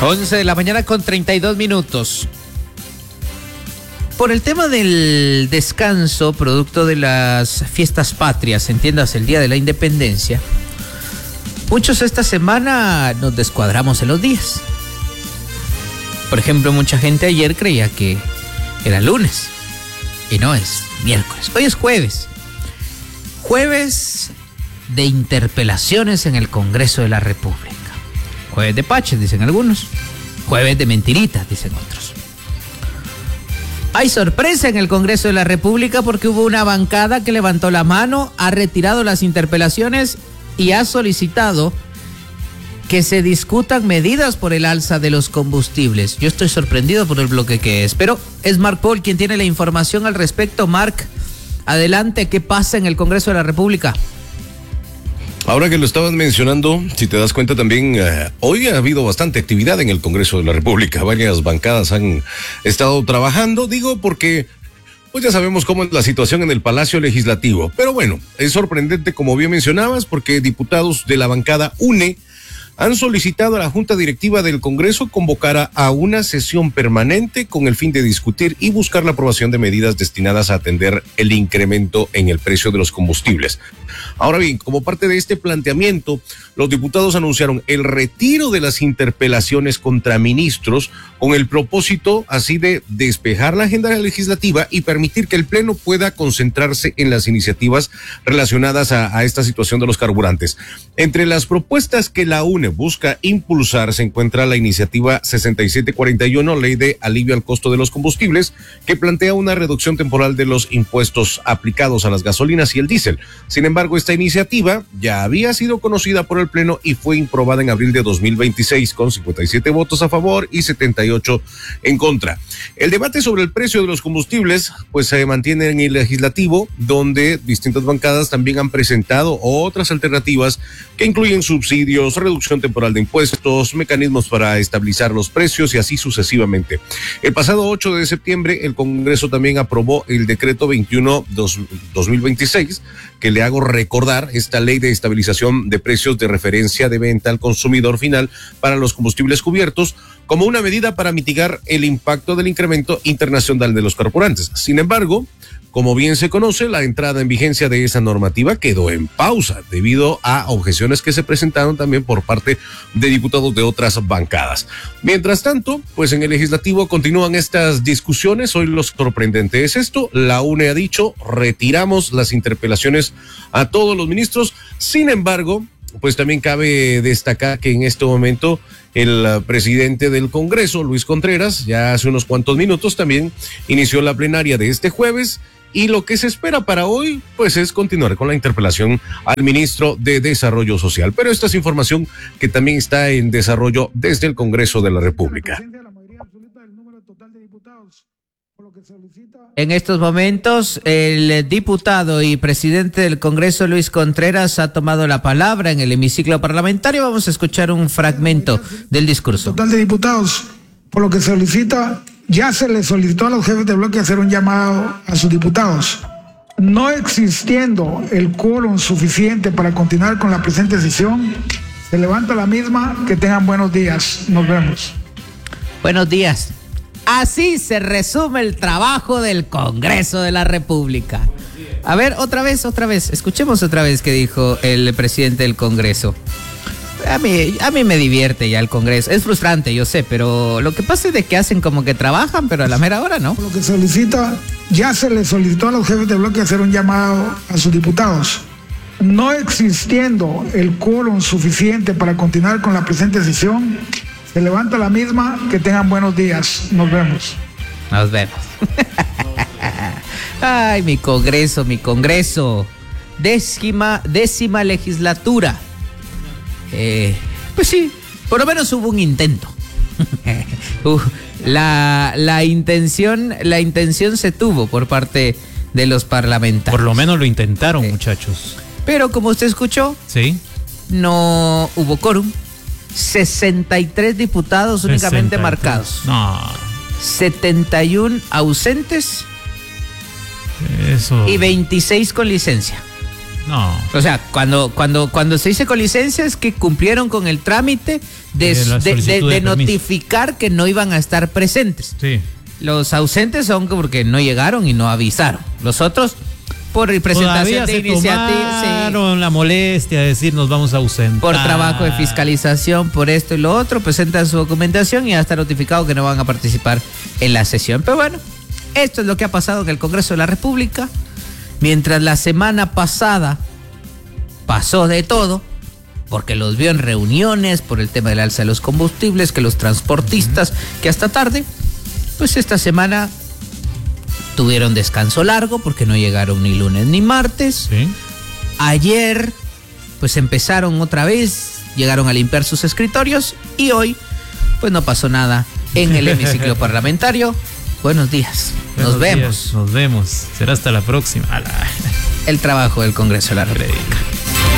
11 de la mañana con 32 minutos. Por el tema del descanso, producto de las fiestas patrias, entiendas el Día de la Independencia, muchos esta semana nos descuadramos en los días. Por ejemplo, mucha gente ayer creía que era lunes y no, es miércoles. Hoy es jueves. Jueves de interpelaciones en el Congreso de la República. Jueves de paches, dicen algunos. Jueves de mentiritas, dicen otros. Hay sorpresa en el Congreso de la República porque hubo una bancada que levantó la mano, ha retirado las interpelaciones y ha solicitado que se discutan medidas por el alza de los combustibles. Yo estoy sorprendido por el bloque que es, pero es Mark Paul quien tiene la información al respecto. Mark, adelante, ¿qué pasa en el Congreso de la República? Ahora que lo estaban mencionando, si te das cuenta también, hoy ha habido bastante actividad en el Congreso de la República. Varias bancadas han estado trabajando, digo porque pues ya sabemos cómo es la situación en el Palacio Legislativo. Pero bueno, es sorprendente, como bien mencionabas, porque diputados de la bancada UNE han solicitado a la Junta Directiva del Congreso convocar a una sesión permanente con el fin de discutir y buscar la aprobación de medidas destinadas a atender el incremento en el precio de los combustibles. Ahora bien, como parte de este planteamiento, los diputados anunciaron el retiro de las interpelaciones contra ministros con el propósito así de despejar la agenda legislativa y permitir que el Pleno pueda concentrarse en las iniciativas relacionadas a esta situación de los carburantes. Entre las propuestas que la UNE busca impulsar se encuentra la iniciativa 6741, Ley de Alivio al Costo de los Combustibles, que plantea una reducción temporal de los impuestos aplicados a las gasolinas y el diésel. Sin embargo, esta iniciativa ya había sido conocida por el Pleno y fue aprobada en abril de 2026 con 57 votos a favor y 78 en contra. El debate sobre el precio de los combustibles pues se mantiene en el legislativo, donde distintas bancadas también han presentado otras alternativas que incluyen subsidios, reducción temporal de impuestos, mecanismos para estabilizar los precios y así sucesivamente. El pasado 8 de septiembre el Congreso también aprobó el decreto 21/2026, que le hago recordar, esta ley de estabilización de precios de referencia de venta al consumidor final para los combustibles cubiertos, como una medida para mitigar el impacto del incremento internacional de los carburantes. Sin embargo, como bien se conoce, la entrada en vigencia de esa normativa quedó en pausa debido a objeciones que se presentaron también por parte de diputados de otras bancadas. Mientras tanto, pues en el legislativo continúan estas discusiones. Hoy lo sorprendente es esto: la UNE ha dicho, retiramos las interpelaciones a todos los ministros. Sin embargo, pues también cabe destacar que en este momento el presidente del Congreso, Luis Contreras, ya hace unos cuantos minutos también inició la plenaria de este jueves. Y lo que se espera para hoy, pues es continuar con la interpelación al ministro de Desarrollo Social. Pero esta es información que también está en desarrollo desde el Congreso de la República. En estos momentos, el diputado y presidente del Congreso, Luis Contreras, ha tomado la palabra en el hemiciclo parlamentario. Vamos a escuchar un fragmento del discurso. Total de diputados, por lo que solicita... Ya se le solicitó a los jefes de bloque hacer un llamado a sus diputados. No existiendo el quórum suficiente para continuar con la presente sesión, se levanta la misma. Que tengan buenos días. Nos vemos. Buenos días. Así se resume el trabajo del Congreso de la República. A ver, otra vez. Escuchemos otra vez qué dijo el presidente del Congreso. A mí me divierte ya el Congreso. Es frustrante, yo sé, pero lo que pasa es de que hacen como que trabajan, pero a la mera hora no. Por lo que solicita, ya se le solicitó a los jefes de bloque hacer un llamado a sus diputados. No existiendo el quórum suficiente para continuar con la presente sesión, se levanta la misma. Que tengan buenos días. Nos vemos. Nos vemos. Ay, mi Congreso. Décima legislatura. Pues sí, por lo menos hubo un intento. La intención se tuvo por parte de los parlamentarios. Por lo menos lo intentaron, muchachos. Pero como usted escuchó, sí, no hubo quórum. 63 diputados únicamente marcados. No. 71 ausentes. Eso. Y 26 con licencia. No. O sea, cuando se dice con licencia es que cumplieron con el trámite de notificar que no iban a estar presentes. Sí. Los ausentes son porque no llegaron y no avisaron. Los otros, por presentación de iniciativa. Tomaron la molestia de decir nos vamos a ausentar. Por trabajo de fiscalización, por esto y lo otro, presentan su documentación y ya está notificado que no van a participar en la sesión. Pero bueno, esto es lo que ha pasado en el Congreso de la República. Mientras la semana pasada pasó de todo, porque los vio en reuniones por el tema del alza de los combustibles, que los transportistas, que hasta tarde, pues esta semana tuvieron descanso largo porque no llegaron ni lunes ni martes. Sí. Ayer, pues empezaron otra vez, llegaron a limpiar sus escritorios y hoy, pues no pasó nada en el hemiciclo parlamentario. Buenos días. Nos vemos. Nos vemos. Será hasta la próxima. El trabajo del Congreso de la República.